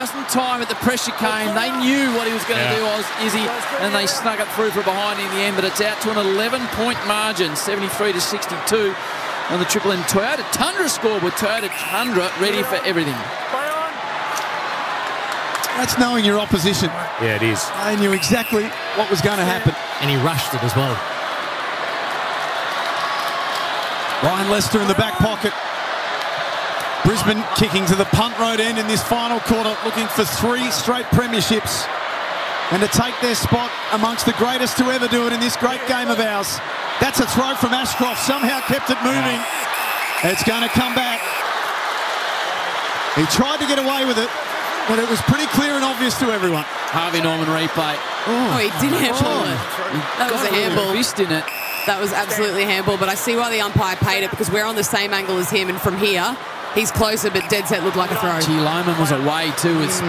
Time at the pressure came, they knew what he was going to do, Izzy, and they snuck it through from behind in the end, but it's out to an 11-point margin, 73-62 on the Triple M. Toyota Tundra scored with Toyota Tundra ready for everything. That's knowing your opposition. Yeah, it is. They knew exactly what was going to happen. And he rushed it as well. Ryan Lester in the back pocket. Brisbane kicking to the punt road end in this final quarter, looking for 3 straight premierships and to take their spot amongst the greatest to ever do it in this great game of ours. That's a throw from Ashcroft, somehow kept it moving. It's going to come back. He tried to get away with it, but it was pretty clear and obvious to everyone. Harvey Norman replay. Oh, he did handball it. That was a handball. Fist in it. That was absolutely handball, but I see why the umpire paid it, because we're on the same angle as him, and from here, he's closer, but dead set looked like a throw. Gee, Loman was away too.